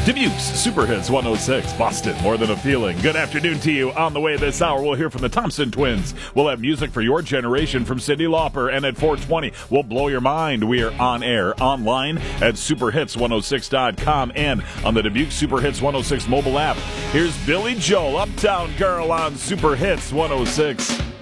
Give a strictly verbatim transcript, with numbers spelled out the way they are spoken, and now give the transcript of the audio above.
Dubuque's Super Hits one oh six, Boston, more than a feeling. Good afternoon to you. On the way this hour, we'll hear from the Thompson Twins. We'll have music for your generation from Cyndi Lauper, and at four twenty, we'll blow your mind. We are on air, online at super hits one oh six dot com and on the Dubuque Super Hits one oh six mobile app. Here's Billy Joel, Uptown Girl on Super Hits one oh six.